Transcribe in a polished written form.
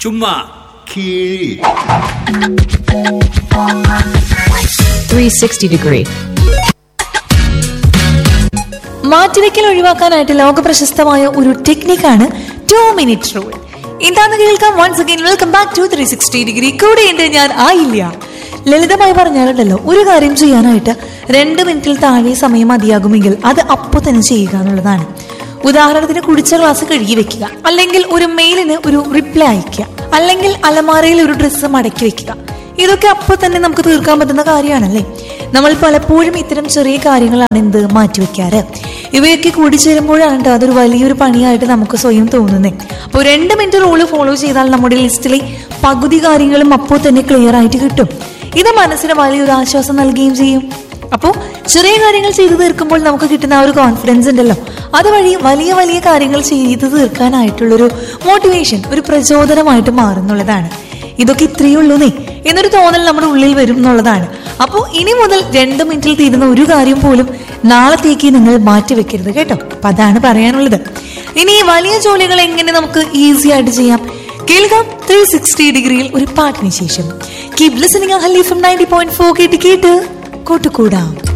ചുമ്മാ കീഴി 360 degree. മാറ്റിവെക്കൽ ഒഴിവാക്കാനായിട്ട് ലോക പ്രശസ്തമായ ഒരു ടെക്നിക്കാണ് 2-minute റൂൾ. എന്താന്ന് കേൾക്കാം. Once again welcome back to 360 degree. കൂടെയുണ്ട് ഞാൻ ആയില്ല. ലളിതമായി പറഞ്ഞാലുണ്ടല്ലോ, ഒരു കാര്യം ചെയ്യാനായിട്ട് 2 മിനിറ്റിൽ താഴെ സമയം മതിയാകുമെങ്കിൽ അത് അപ്പോൾ തന്നെ ചെയ്യുക എന്നുള്ളതാണ്. ഉദാഹരണത്തിന്, കുടിച്ച ഗ്ലാസ് കഴുകി വെക്കുക, അല്ലെങ്കിൽ ഒരു മെയിലിന് ഒരു റിപ്ലൈ അയക്കുക, അല്ലെങ്കിൽ അലമാരയിൽ ഒരു ഡ്രസ്സ് മടക്കി വെക്കുക. ഇതൊക്കെ അപ്പോൾ തന്നെ നമുക്ക് തീർക്കാൻ പറ്റുന്ന കാര്യമാണല്ലേ. നമ്മൾ പലപ്പോഴും ഇത്തരം ചെറിയ കാര്യങ്ങളാണ് മാറ്റിവെക്കാറ്. ഇവയൊക്കെ കൂടിച്ചേരുമ്പോഴാണ് കേട്ടോ അതൊരു വലിയൊരു പണിയായിട്ട് നമുക്ക് സ്വയം തോന്നുന്നത്. അപ്പോൾ 2 മിനിറ്റ് റൂള് ഫോളോ ചെയ്താൽ നമ്മുടെ ലിസ്റ്റിലെ പകുതി കാര്യങ്ങളും അപ്പോൾ തന്നെ ക്ലിയർ ആയിട്ട് കിട്ടും. ഇത് മനസ്സിന് വലിയൊരു ആശ്വാസം നൽകുകയും ചെയ്യും. അപ്പോൾ ചെറിയ കാര്യങ്ങൾ ചെയ്തു തീർക്കുമ്പോൾ നമുക്ക് കിട്ടുന്ന ആ ഒരു കോൺഫിഡൻസ് ഉണ്ടല്ലോ, അതുവഴി വലിയ വലിയ കാര്യങ്ങൾ ചെയ്തു തീർക്കാനായിട്ടുള്ളൊരു മോട്ടിവേഷൻ, ഒരു പ്രചോദനമായിട്ട് മാറുന്നുള്ളതാണ്. ഇതൊക്കെ ഇത്രയേ ഉള്ളൂന്നേ എന്നൊരു തോന്നൽ നമ്മുടെ ഉള്ളിൽ വരും എന്നുള്ളതാണ്. അപ്പോൾ ഇനി മുതൽ 2 മിനിറ്റിൽ തീരുന്ന ഒരു കാര്യം പോലും നാളത്തേക്ക് നിങ്ങൾ മാറ്റിവെക്കരുത് കേട്ടോ. അപ്പൊ അതാണ് പറയാനുള്ളത്. ഇനി ഈ വലിയ ജോലികൾ എങ്ങനെ നമുക്ക് ഈസി ആയിട്ട് ചെയ്യാം? കേൾക്കാം 360 ഡിഗ്രിയിൽ ഒരു പാട്ടിന് ശേഷം. Keep listening. അഹല്യ FM 90.4 കേട്ട് കൂട്ടുകൂടാം.